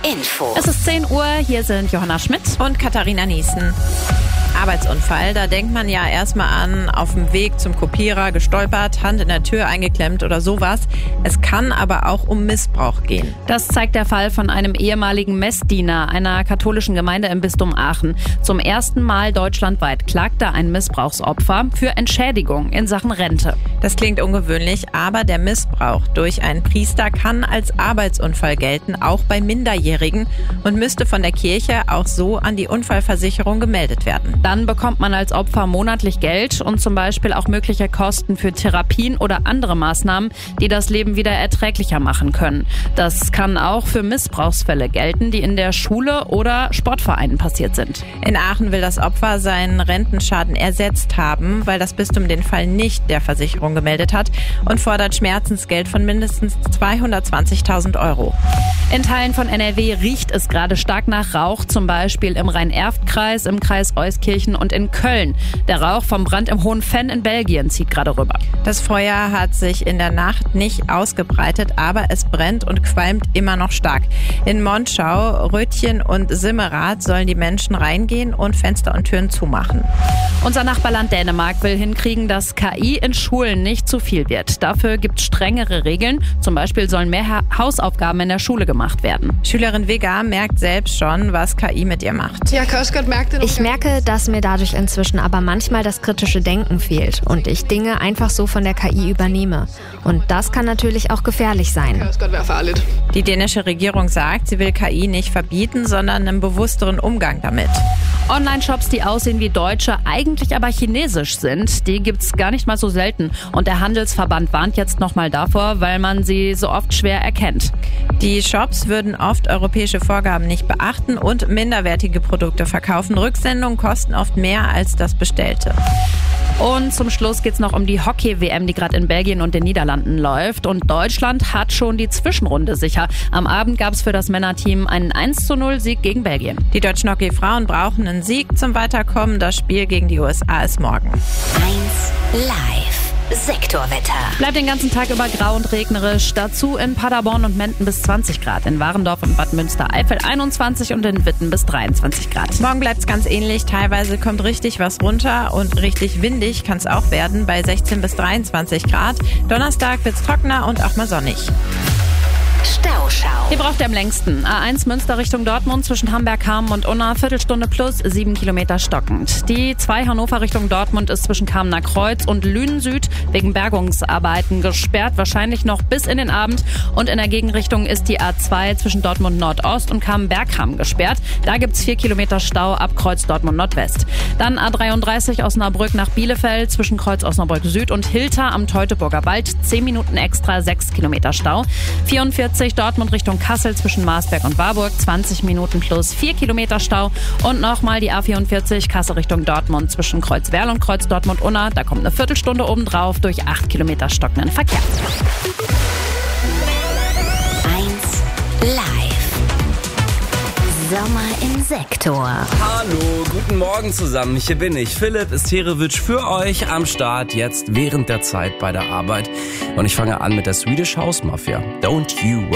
Info. Es ist 10 Uhr, hier sind Johanna Schmidt und Katharina Niesen. Arbeitsunfall, da denkt man ja erstmal an, auf dem Weg zum Kopierer gestolpert, Hand in der Tür eingeklemmt oder sowas. Es kann aber auch um Missbrauch gehen. Das zeigt der Fall von einem ehemaligen Messdiener einer katholischen Gemeinde im Bistum Aachen. Zum ersten Mal deutschlandweit klagte ein Missbrauchsopfer für Entschädigung in Sachen Rente. Das klingt ungewöhnlich, aber der Missbrauch durch einen Priester kann als Arbeitsunfall gelten, auch bei Minderjährigen, und müsste von der Kirche auch so an die Unfallversicherung gemeldet werden. Dann bekommt man als Opfer monatlich Geld und zum Beispiel auch mögliche Kosten für Therapien oder andere Maßnahmen, die das Leben wieder erträglicher machen können. Das kann auch für Missbrauchsfälle gelten, die in der Schule oder Sportvereinen passiert sind. In Aachen will das Opfer seinen Rentenschaden ersetzt haben, weil das Bistum den Fall nicht der Versicherung gemeldet hat, und fordert Schmerzensgeld von mindestens 220.000 €. In Teilen von NRW riecht es gerade stark nach Rauch, zum Beispiel im Rhein-Erft-Kreis, im Kreis Euskirchen und in Köln. Der Rauch vom Brand im Hohen Venn in Belgien zieht gerade rüber. Das Feuer hat sich in der Nacht nicht ausgebreitet, aber es brennt und qualmt immer noch stark. In Monschau, Rötchen und Simmerath sollen die Menschen reingehen und Fenster und Türen zumachen. Unser Nachbarland Dänemark will hinkriegen, dass KI in Schulen nicht zu viel wird. Dafür gibt es strengere Regeln. Zum Beispiel sollen mehr Hausaufgaben in der Schule gemacht werden. Schülerin Vega merkt selbst schon, was KI mit ihr macht. Ich merke, dass mir dadurch inzwischen aber manchmal das kritische Denken fehlt und ich Dinge einfach so von der KI übernehme. Und das kann natürlich auch gefährlich sein. Die dänische Regierung sagt, sie will KI nicht verbieten, sondern einen bewussteren Umgang damit. Online-Shops, die aussehen wie deutsche, eigentlich aber chinesisch sind, die gibt's gar nicht mal so selten. Und der Handelsverband warnt jetzt nochmal davor, weil man sie so oft schwer erkennt. Die Shops würden oft europäische Vorgaben nicht beachten und minderwertige Produkte verkaufen. Rücksendungen kosten oft mehr als das Bestellte. Und zum Schluss geht's noch um die Hockey-WM, die gerade in Belgien und den Niederlanden läuft. Und Deutschland hat schon die Zwischenrunde sicher. Am Abend gab's für das Männerteam einen 1:0-Sieg gegen Belgien. Die deutschen Hockeyfrauen brauchen einen Sieg zum Weiterkommen. Das Spiel gegen die USA ist morgen. 1 Live. Sektorwetter. Bleibt den ganzen Tag über grau und regnerisch. Dazu in Paderborn und Menden bis 20 Grad. In Warendorf und Bad Münstereifel 21 und in Witten bis 23 Grad. Morgen bleibt's ganz ähnlich. Teilweise kommt richtig was runter und richtig windig kann es auch werden bei 16 bis 23 Grad. Donnerstag wird's trockener und auch mal sonnig. Stauschau. Hier braucht ihr am längsten. A1 Münster Richtung Dortmund zwischen Hamberg-Hamm und Unna, Viertelstunde plus, 7 Kilometer stockend. Die 2 Hannover Richtung Dortmund ist zwischen Kamener Kreuz und Lünen Süd wegen Bergungsarbeiten gesperrt, wahrscheinlich noch bis in den Abend. Und in der Gegenrichtung ist die A2 zwischen Dortmund Nordost und Kamenberg-Hamm gesperrt. Da gibt's 4 Kilometer Stau ab Kreuz Dortmund Nordwest. Dann A33 Osnabrück nach Bielefeld zwischen Kreuz Osnabrück Süd und Hilter am Teutoburger Wald, 10 Minuten extra, 6 Kilometer Stau. 44 Dortmund Richtung Kassel zwischen Marsberg und Warburg, 20 Minuten plus 4 Kilometer Stau. Und nochmal die A44 Kassel Richtung Dortmund zwischen Kreuzwerl und Kreuz Dortmund-Unna. Da kommt eine Viertelstunde obendrauf durch 8 Kilometer stockenden Verkehr. 1 Live. Sommer im Sektor. Hallo, guten Morgen zusammen. Hier bin ich, Philipp Isterewitsch, für euch am Start, jetzt während der Zeit bei der Arbeit. Und ich fange an mit der Swedish House Mafia. Don't You